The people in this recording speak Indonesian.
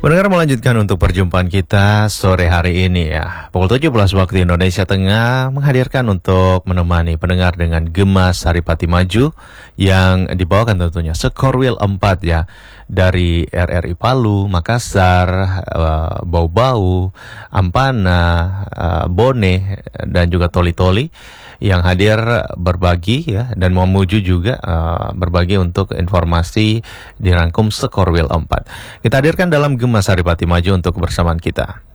Pendengar, melanjutkan untuk perjumpaan kita sore hari ini ya. Pukul 17 waktu Indonesia Tengah menghadirkan untuk menemani pendengar dengan Gema Saripati Maju yang dibawakan tentunya Sekorwil 4 ya. Dari RRI Palu, Makassar, Bau-Bau, Ampana, Bone, dan juga Toli-Toli yang hadir berbagi ya, dan memuju juga berbagi untuk informasi dirangkum Sekorwil 4. Kita hadirkan dalam Gema Saripati Maju untuk kebersamaan kita.